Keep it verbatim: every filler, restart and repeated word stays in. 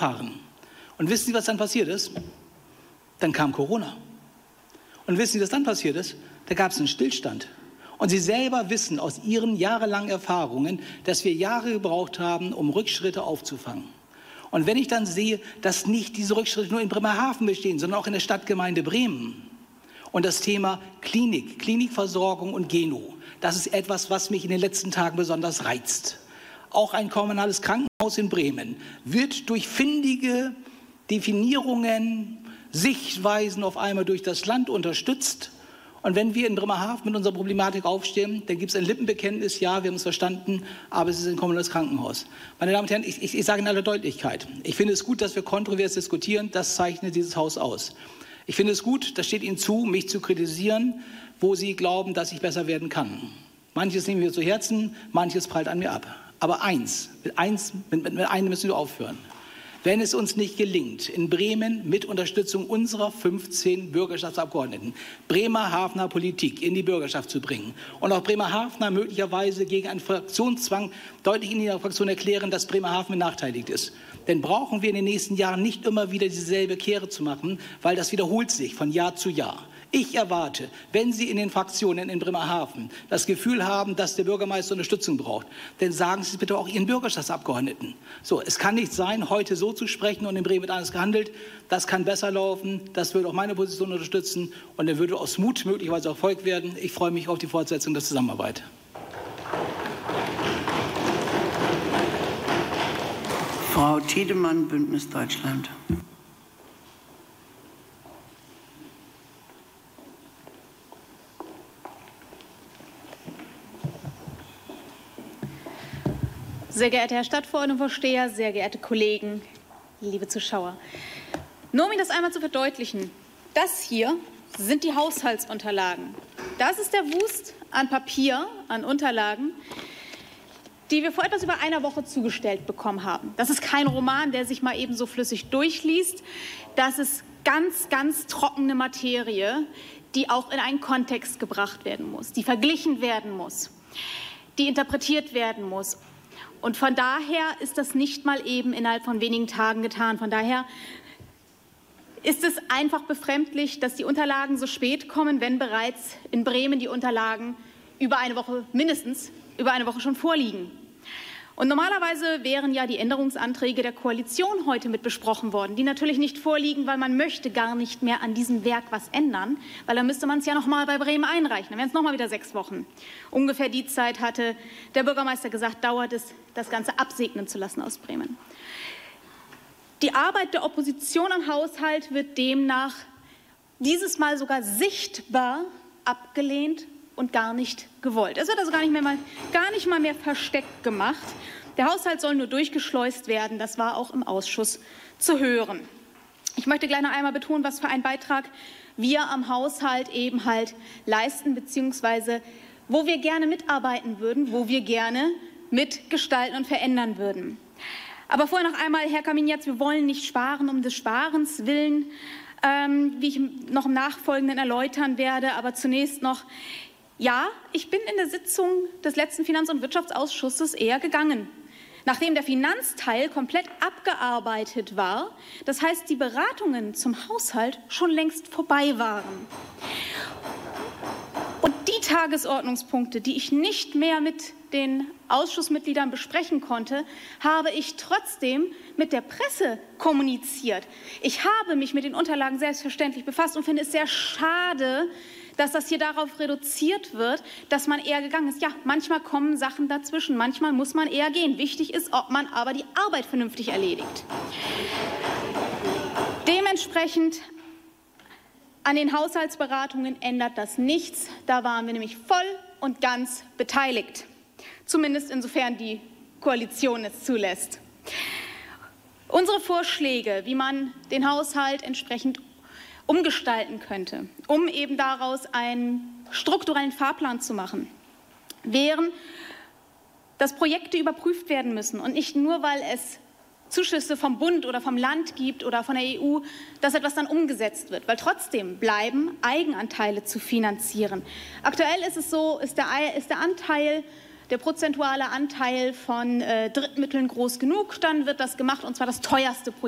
gefahren. Und wissen Sie, was dann passiert ist? Dann kam Corona. Und wissen Sie, was dann passiert ist? Da gab es einen Stillstand. Und Sie selber wissen aus Ihren jahrelangen Erfahrungen, dass wir Jahre gebraucht haben, um Rückschritte aufzufangen. Und wenn ich dann sehe, dass nicht diese Rückschritte nur in Bremerhaven bestehen, sondern auch in der Stadtgemeinde Bremen und das Thema Klinik, Klinikversorgung und Geno, das ist etwas, was mich in den letzten Tagen besonders reizt. Auch ein kommunales Krankenhaus in Bremen wird durch findige Definierungen, Sichtweisen auf einmal durch das Land unterstützt. Und wenn wir in Bremerhaven mit unserer Problematik aufstehen, dann gibt es ein Lippenbekenntnis, ja, wir haben es verstanden, aber es ist ein kommunales Krankenhaus. Meine Damen und Herren, ich, ich, ich sage in aller Deutlichkeit, ich finde es gut, dass wir kontrovers diskutieren, das zeichnet dieses Haus aus. Ich finde es gut, das steht Ihnen zu, mich zu kritisieren, wo Sie glauben, dass ich besser werden kann. Manches nehmen wir zu Herzen, manches prallt an mir ab. Aber eins, mit, eins, mit, mit, mit einem müssen wir aufhören. Wenn es uns nicht gelingt, in Bremen mit Unterstützung unserer fünfzehn Bürgerschaftsabgeordneten Bremerhavener Politik in die Bürgerschaft zu bringen und auch Bremerhavener möglicherweise gegen einen Fraktionszwang deutlich in ihrer Fraktion erklären, dass Bremerhaven benachteiligt ist, dann brauchen wir in den nächsten Jahren nicht immer wieder dieselbe Kehre zu machen, weil das wiederholt sich von Jahr zu Jahr. Ich erwarte, wenn Sie in den Fraktionen in Bremerhaven das Gefühl haben, dass der Bürgermeister Unterstützung braucht, dann sagen Sie es bitte auch Ihren Bürgerschaftsabgeordneten. So, es kann nicht sein, heute so zu sprechen und in Bremen wird anders gehandelt. Das kann besser laufen. Das würde auch meine Position unterstützen und dann würde aus Mut möglicherweise Erfolg werden. Ich freue mich auf die Fortsetzung der Zusammenarbeit. Frau Tiedemann, Bündnis Deutschland. Sehr geehrter Herr Stadtverordnetenvorsteher, sehr geehrte Kollegen, liebe Zuschauer. Nur um Ihnen das einmal zu verdeutlichen, das hier sind die Haushaltsunterlagen. Das ist der Wust an Papier, an Unterlagen, die wir vor etwas über einer Woche zugestellt bekommen haben. Das ist kein Roman, der sich mal eben so flüssig durchliest. Das ist ganz, ganz trockene Materie, die auch in einen Kontext gebracht werden muss, die verglichen werden muss, die interpretiert werden muss. Und von daher ist das nicht mal eben innerhalb von wenigen Tagen getan. Von daher ist es einfach befremdlich, dass die Unterlagen so spät kommen, wenn bereits in Bremen die Unterlagen über eine Woche, mindestens über eine Woche schon vorliegen. Und normalerweise wären ja die Änderungsanträge der Koalition heute mit besprochen worden, die natürlich nicht vorliegen, weil man möchte gar nicht mehr an diesem Werk was ändern, weil dann müsste man es ja noch mal bei Bremen einreichen. Dann wären es noch mal wieder sechs Wochen. Ungefähr die Zeit hatte der Bürgermeister gesagt, dauert es, das Ganze absegnen zu lassen aus Bremen. Die Arbeit der Opposition am Haushalt wird demnach dieses Mal sogar sichtbar abgelehnt und gar nicht gewollt. Es wird also gar nicht, mehr mal, gar nicht mal mehr versteckt gemacht. Der Haushalt soll nur durchgeschleust werden. Das war auch im Ausschuss zu hören. Ich möchte gleich noch einmal betonen, was für einen Beitrag wir am Haushalt eben halt leisten, beziehungsweise wo wir gerne mitarbeiten würden, wo wir gerne mitgestalten und verändern würden. Aber vorher noch einmal, Herr Kaminetz, wir wollen nicht sparen um des Sparens willen, ähm, wie ich noch im Nachfolgenden erläutern werde. Aber zunächst noch, ja, ich bin in der Sitzung des letzten Finanz- und Wirtschaftsausschusses eher gegangen, nachdem der Finanzteil komplett abgearbeitet war. Das heißt, die Beratungen zum Haushalt schon längst vorbei waren. Und die Tagesordnungspunkte, die ich nicht mehr mit den Ausschussmitgliedern besprechen konnte, habe ich trotzdem mit der Presse kommuniziert. Ich habe mich mit den Unterlagen selbstverständlich befasst und finde es sehr schade, dass das hier darauf reduziert wird, dass man eher gegangen ist. Ja, manchmal kommen Sachen dazwischen, manchmal muss man eher gehen. Wichtig ist, ob man aber die Arbeit vernünftig erledigt. Dementsprechend an den Haushaltsberatungen ändert das nichts. Da waren wir nämlich voll und ganz beteiligt. Zumindest insofern die Koalition es zulässt. Unsere Vorschläge, wie man den Haushalt entsprechend umgestalten könnte, um eben daraus einen strukturellen Fahrplan zu machen, wären, dass Projekte überprüft werden müssen und nicht nur, weil es Zuschüsse vom Bund oder vom Land gibt oder von der E U, dass etwas dann umgesetzt wird, weil trotzdem bleiben Eigenanteile zu finanzieren. Aktuell ist es so, ist der, ist der Anteil, der prozentuale Anteil von äh, Drittmitteln groß genug, dann wird das gemacht, und zwar das teuerste Projekt.